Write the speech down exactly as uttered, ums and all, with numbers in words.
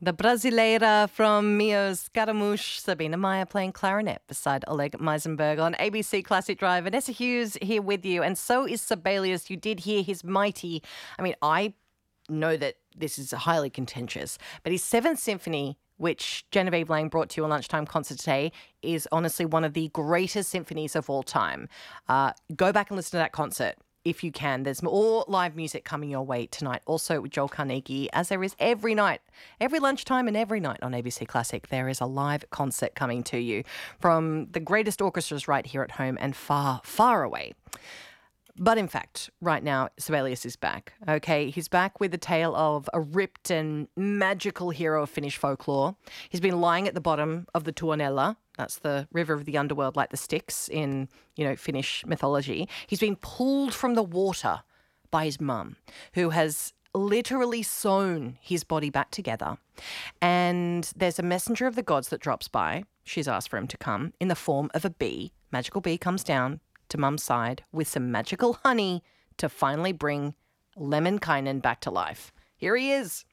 The Brasileira from Mio Scaramouche, Sabina Meyer playing clarinet beside Oleg Meisenberg on A B C Classic Drive. Vanessa Hughes here with you, and so is Sibelius. You did hear his mighty, I mean, I know that this is highly contentious, but his Seventh Symphony, which Genevieve Lang brought to you on Lunchtime Concert today, is honestly one of the greatest symphonies of all time. Uh, go back and listen to that concert if you can. There's more live music coming your way tonight, also with Joel Carnegie, as there is every night, every lunchtime and every night on A B C Classic. There is a live concert coming to you from the greatest orchestras right here at home and far, far away. But in fact, right now, Sibelius is back, okay? He's back with the tale of a ripped and magical hero of Finnish folklore. He's been lying at the bottom of the Tuonela. That's the river of the underworld, like the Styx in, you know, Finnish mythology. He's been pulled from the water by his mum, who has literally sewn his body back together. And there's a messenger of the gods that drops by. She's asked for him to come in the form of a bee. Magical bee comes down to Mum's side with some magical honey to finally bring Lemminkainen back to life. Here he is.